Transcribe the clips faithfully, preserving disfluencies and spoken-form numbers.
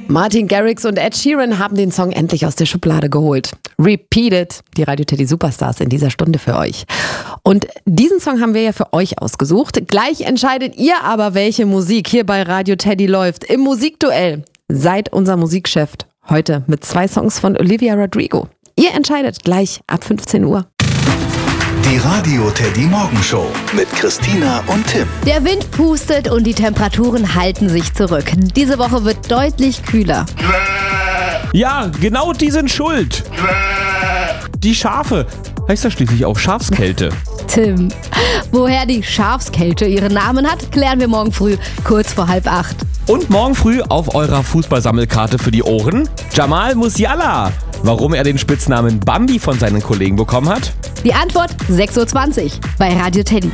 Martin Garrix und Ed Sheeran haben den Song endlich aus der Schublade geholt. Repeat It, die Radio Teddy Superstars in dieser Stunde für euch. Und diesen Song haben wir ja für euch ausgesucht. Gleich entscheidet ihr aber, welche Musik hier bei Radio Teddy läuft. Im Musikduell seid unser Musikchef heute mit zwei Songs von Olivia Rodrigo. Ihr entscheidet gleich ab fünfzehn Uhr. Die Radio Teddy Morgenshow mit Christina und Tim. Der Wind pustet und die Temperaturen halten sich zurück. Diese Woche wird deutlich kühler. Ja, genau die sind schuld. Die Schafe. Heißt ja schließlich auch Schafskälte. Tim, woher die Schafskälte ihren Namen hat, klären wir morgen früh, kurz vor halb acht. Und morgen früh auf eurer Fußballsammelkarte für die Ohren Jamal Musiala. Warum er den Spitznamen Bambi von seinen Kollegen bekommen hat? Die Antwort sechs Uhr zwanzig bei Radio Teddy.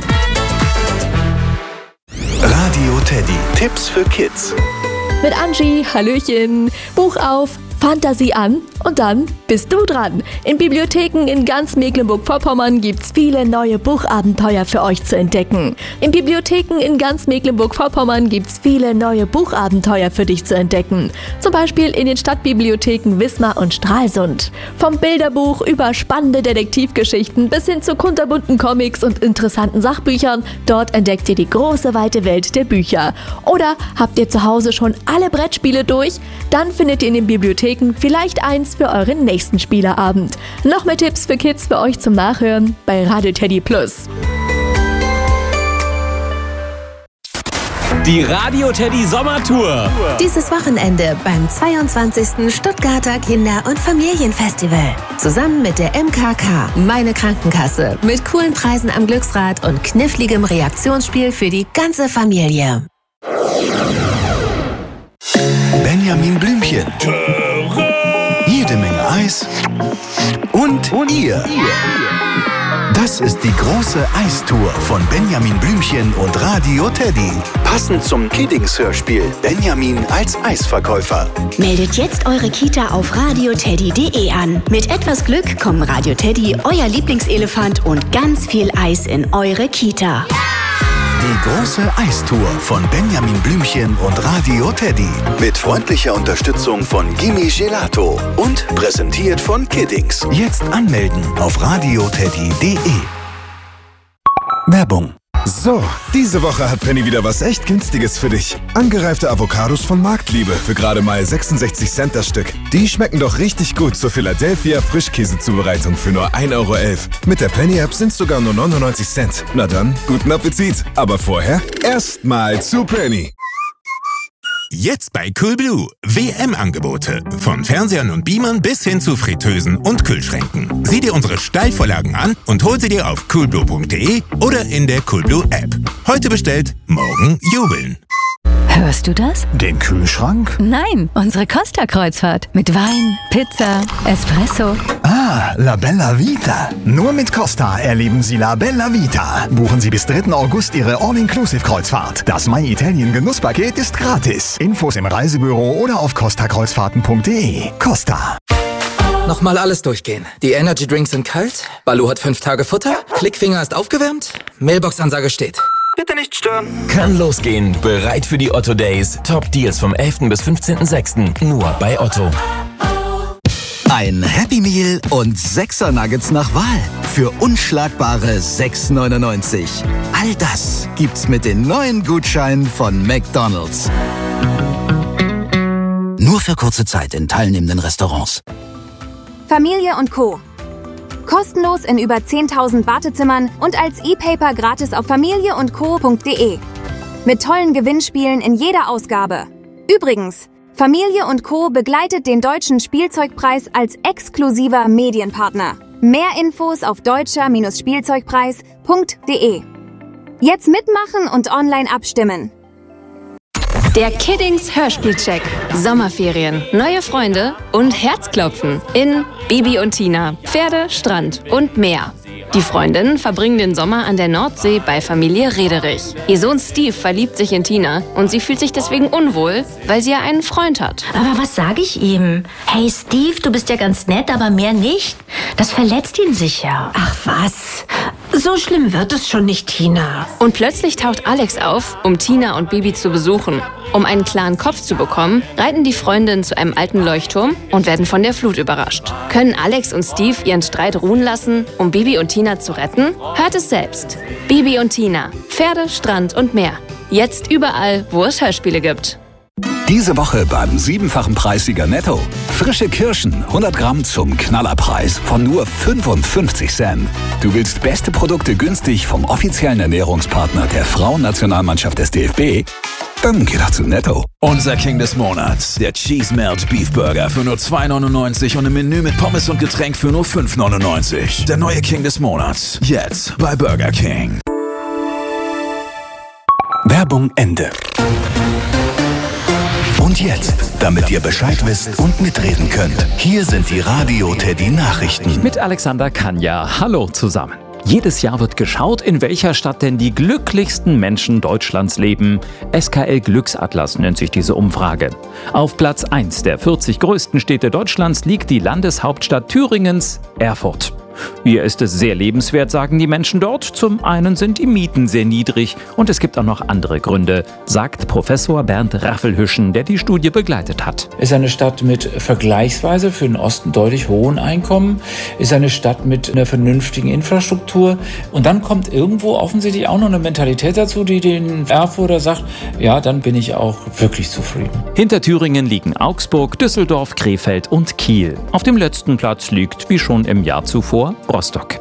Radio Teddy. Tipps für Kids. Mit Angie, Hallöchen, Buch auf, Fantasie an und dann bist du dran. In Bibliotheken in ganz Mecklenburg-Vorpommern gibt's viele neue Buchabenteuer für euch zu entdecken. In Bibliotheken in ganz Mecklenburg-Vorpommern gibt's viele neue Buchabenteuer für dich zu entdecken. Zum Beispiel in den Stadtbibliotheken Wismar und Stralsund. Vom Bilderbuch über spannende Detektivgeschichten bis hin zu kunterbunten Comics und interessanten Sachbüchern. Dort entdeckt ihr die große, weite Welt der Bücher. Oder habt ihr zu Hause schon alle Brettspiele durch? Dann findet ihr in den Bibliotheken vielleicht eins für euren nächsten Spieleabend. Noch mehr Tipps für Kids für euch zum Nachhören bei Radio Teddy Plus. Die Radio Teddy Sommertour. Dieses Wochenende beim zweiundzwanzigsten Stuttgarter Kinder- und Familienfestival. Zusammen mit der M K K, meine Krankenkasse, mit coolen Preisen am Glücksrad und kniffligem Reaktionsspiel für die ganze Familie. Benjamin Blümchen. Jede Menge Eis. Und ihr. Das ist die große Eistour von Benjamin Blümchen und Radio Teddy. Passend zum Kiddings-Hörspiel Benjamin als Eisverkäufer. Meldet jetzt eure Kita auf radioteddy punkt de an. Mit etwas Glück kommen Radio Teddy, euer Lieblingselefant und ganz viel Eis in eure Kita. Die große Eistour von Benjamin Blümchen und Radio Teddy. Mit freundlicher Unterstützung von Gimme Gelato. Und präsentiert von Kiddings. Jetzt anmelden auf radioteddy punkt de. Werbung. So, diese Woche hat Penny wieder was echt Günstiges für dich. Angereifte Avocados von Marktliebe für gerade mal sechsundsechzig Cent das Stück. Die schmecken doch richtig gut zur Philadelphia Frischkäsezubereitung für nur ein Euro elf. Mit der Penny-App sind es sogar nur neunundneunzig Cent. Na dann, guten Appetit. Aber vorher erstmal zu Penny. Jetzt bei Coolblue. W M-Angebote. Von Fernsehern und Beamern bis hin zu Fritteusen und Kühlschränken. Sieh dir unsere Steilvorlagen an und hol sie dir auf coolblue punkt de oder in der Coolblue-App. Heute bestellt, morgen jubeln. Hörst du das? Den Kühlschrank? Nein, unsere Costa-Kreuzfahrt. Mit Wein, Pizza, Espresso. Ah, La Bella Vita. Nur mit Costa erleben Sie La Bella Vita. Buchen Sie bis dritten August Ihre All-Inclusive-Kreuzfahrt. Das My Italien Genusspaket ist gratis. Infos im Reisebüro oder auf costa kreuzfahrten punkt de. Costa. Nochmal alles durchgehen. Die Energy Drinks sind kalt, Baloo hat fünf Tage Futter, Klickfinger ist aufgewärmt, Mailbox-Ansage steht. Bitte nicht stören. Kann losgehen. Bereit für die Otto Days. Top Deals vom elften bis fünfzehnten sechsten Nur bei Otto. Ein Happy Meal und Sechser Nuggets nach Wahl. Für unschlagbare sechs neunundneunzig. All das gibt's mit den neuen Gutscheinen von McDonald's. Nur für kurze Zeit in teilnehmenden Restaurants. Familie und Co. Kostenlos in über zehntausend Wartezimmern und als E-Paper gratis auf familie und co punkt de. Mit tollen Gewinnspielen in jeder Ausgabe. Übrigens, Familie und Co. begleitet den Deutschen Spielzeugpreis als exklusiver Medienpartner. Mehr Infos auf deutscher Spielzeugpreis punkt de. Jetzt mitmachen und online abstimmen. Der Kiddings Hörspielcheck. Sommerferien, neue Freunde und Herzklopfen in Bibi und Tina, Pferde, Strand und Meer. Die Freundinnen verbringen den Sommer an der Nordsee bei Familie Rederich. Ihr Sohn Steve verliebt sich in Tina und sie fühlt sich deswegen unwohl, weil sie ja einen Freund hat. Aber was sage ich ihm? Hey Steve, du bist ja ganz nett, aber mehr nicht. Das verletzt ihn sicher. Ach was, So schlimm wird es schon nicht, Tina. Und plötzlich taucht Alex auf, um Tina und Bibi zu besuchen. Um einen klaren Kopf zu bekommen, reiten die Freundinnen zu einem alten Leuchtturm und werden von der Flut überrascht. Können Alex und Steve ihren Streit ruhen lassen, um Bibi und Tina zu retten? Hört es selbst. Bibi und Tina. Pferde, Strand und Meer. Jetzt überall, wo es Hörspiele gibt. Diese Woche beim siebenfachen Preissieger Netto. Frische Kirschen, hundert Gramm zum Knallerpreis von nur fünfundfünfzig Cent. Du willst beste Produkte günstig vom offiziellen Ernährungspartner der Frauennationalmannschaft des D F B? Dann geh doch zu Netto. Unser King des Monats, der Cheese Melt Beef Burger für nur zwei neunundneunzig und im Menü mit Pommes und Getränk für nur fünf neunundneunzig. Der neue King des Monats, jetzt bei Burger King. Werbung Ende. Und jetzt, damit ihr Bescheid wisst und mitreden könnt, hier sind die Radio Teddy Nachrichten. Mit Alexander Kanja. Hallo zusammen. Jedes Jahr wird geschaut, in welcher Stadt denn die glücklichsten Menschen Deutschlands leben. S K L Glücksatlas nennt sich diese Umfrage. Auf Platz eins der vierzig größten Städte Deutschlands liegt die Landeshauptstadt Thüringens, Erfurt. Hier ist es sehr lebenswert, sagen die Menschen dort. Zum einen sind die Mieten sehr niedrig und es gibt auch noch andere Gründe, sagt Professor Bernd Raffelhüschen, der die Studie begleitet hat. Ist eine Stadt mit vergleichsweise für den Osten deutlich hohen Einkommen, ist eine Stadt mit einer vernünftigen Infrastruktur und dann kommt irgendwo offensichtlich auch noch eine Mentalität dazu, die den Erfurter sagt, ja, dann bin ich auch wirklich zufrieden. Hinter Thüringen liegen Augsburg, Düsseldorf, Krefeld und Kiel. Auf dem letzten Platz liegt, wie schon im Jahr zuvor, Rostock.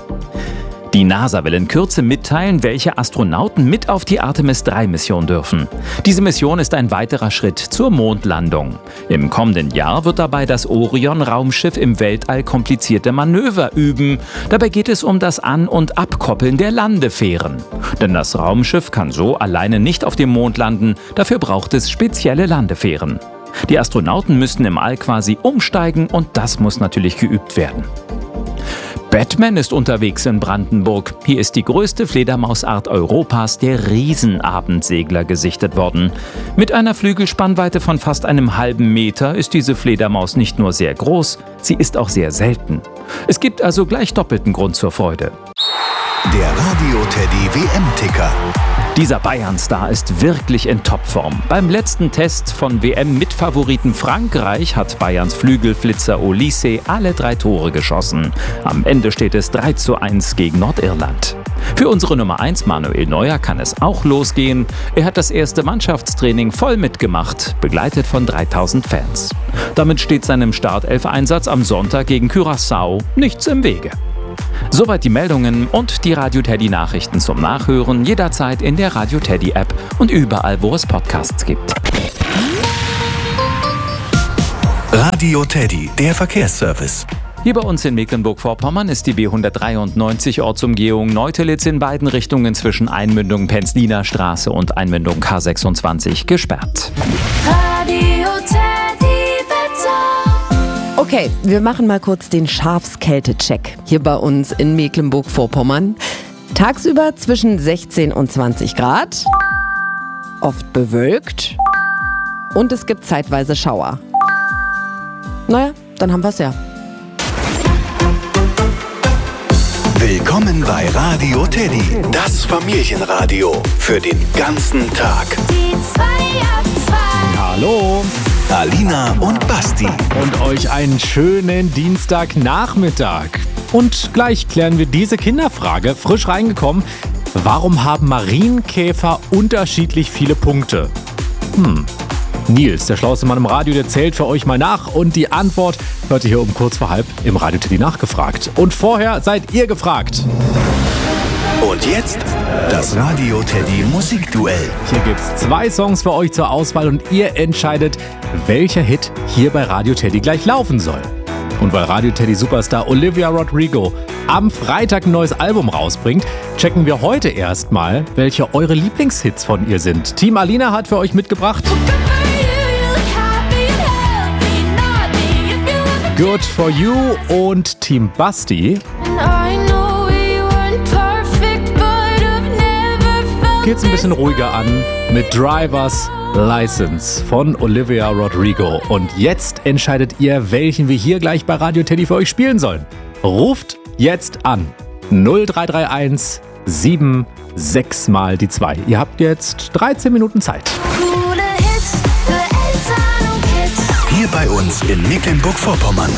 Die NASA will in Kürze mitteilen, welche Astronauten mit auf die Artemis drei Mission dürfen. Diese Mission ist ein weiterer Schritt zur Mondlandung. Im kommenden Jahr wird dabei das Orion-Raumschiff im Weltall komplizierte Manöver üben. Dabei geht es um das An- und Abkoppeln der Landefähren. Denn das Raumschiff kann so alleine nicht auf dem Mond landen, dafür braucht es spezielle Landefähren. Die Astronauten müssten im All quasi umsteigen und das muss natürlich geübt werden. Batman ist unterwegs in Brandenburg. Hier ist die größte Fledermausart Europas, der Riesenabendsegler, gesichtet worden. Mit einer Flügelspannweite von fast einem halben Meter ist diese Fledermaus nicht nur sehr groß, sie ist auch sehr selten. Es gibt also gleich doppelten Grund zur Freude. Der Radio Teddy W M-Ticker. Dieser Bayern-Star ist wirklich in Topform. Beim letzten Test von W M-Mitfavoriten Frankreich hat Bayerns Flügelflitzer Olise alle drei Tore geschossen. Am Ende steht es drei zu eins gegen Nordirland. Für unsere Nummer eins Manuel Neuer kann es auch losgehen. Er hat das erste Mannschaftstraining voll mitgemacht, begleitet von dreitausend Fans. Damit steht seinem Startelf-Einsatz am Sonntag gegen Curaçao nichts im Wege. Soweit die Meldungen und die Radio Teddy Nachrichten zum Nachhören jederzeit in der Radio Teddy App und überall, wo es Podcasts gibt. Radio Teddy, der Verkehrsservice. Hier bei uns in Mecklenburg-Vorpommern ist die B hundertdreiundneunzig Ortsumgehung Neutelitz in beiden Richtungen zwischen Einmündung Penzliner Straße und Einmündung K sechsundzwanzig gesperrt. Radio Teddy Wetter. Okay, wir machen mal kurz den Schafskälte-Check hier bei uns in Mecklenburg-Vorpommern. Tagsüber zwischen sechzehn und zwanzig Grad, oft bewölkt und es gibt zeitweise Schauer. Naja, dann haben wir es ja. Willkommen bei Radio Teddy, das Familienradio für den ganzen Tag. Die zwei ab zwei. Hallo. Alina und Basti. Und euch einen schönen Dienstagnachmittag. Und gleich klären wir diese Kinderfrage, frisch reingekommen. Warum haben Marienkäfer unterschiedlich viele Punkte? Hm. Nils, der schlauste Mann im Radio, der zählt für euch mal nach und die Antwort hört ihr hier um kurz vor halb im Radio Teddy nachgefragt. Und vorher seid ihr gefragt. Und jetzt das Radio Teddy Musikduell. Hier gibt's zwei Songs für euch zur Auswahl und ihr entscheidet, welcher Hit hier bei Radio Teddy gleich laufen soll. Und weil Radio Teddy Superstar Olivia Rodrigo am Freitag ein neues Album rausbringt, checken wir heute erstmal, welche eure Lieblingshits von ihr sind. Team Alina hat für euch mitgebracht Good For You und Team Basti geht's ein bisschen ruhiger an mit Driver's License von Olivia Rodrigo. Und jetzt entscheidet ihr, welchen wir hier gleich bei Radio Teddy für euch spielen sollen. Ruft jetzt an. null drei drei eins sieben sechs mal die zwei. Ihr habt jetzt dreizehn Minuten Zeit. Coole Hits für Eltern und Kids. Hier bei uns in Mecklenburg-Vorpommern.